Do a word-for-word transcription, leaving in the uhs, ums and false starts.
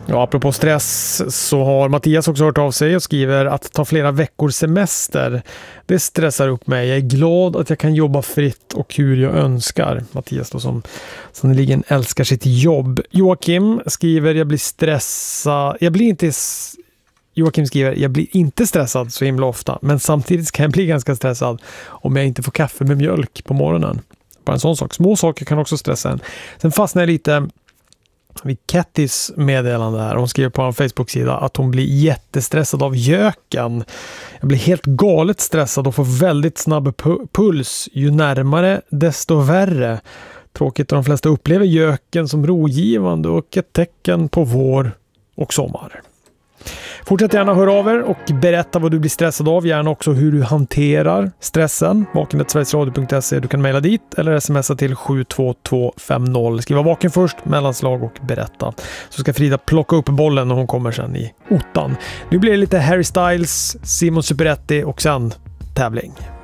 Ja, apropå stress så har Mattias också hört av sig och skriver att ta flera veckors semester. Det stressar upp mig. Jag är glad att jag kan jobba fritt och hur jag önskar. Mattias då som sannoliken älskar sitt jobb. Joakim skriver jag blir stressad. Jag blir inte Joakim skriver jag blir inte stressad så himla ofta, men samtidigt kan jag bli ganska stressad om jag inte får kaffe med mjölk på morgonen. Bara en sån sak. Små saker kan också stressa en. Sen fastnar jag lite vid Kattys meddelande här. Hon skriver på en Facebook-sida att hon blir jättestressad av göken. Jag blir helt galet stressad och får väldigt snabb pu- puls. Ju närmare desto värre. Tråkigt att de flesta upplever göken som rogivande och ett tecken på vår och sommar. Fortsätt gärna höra av er och berätta vad du blir stressad av. Gärna också hur du hanterar stressen. vaken snabel-a sverigesradio punkt se. Du kan mejla dit eller smsa till sju två två fem noll. Skriva vaken först, mellanslag och berätta. Så ska Frida plocka upp bollen när hon kommer sen i ottan. Nu blir det lite Harry Styles, Simon Superetti och sen tävling.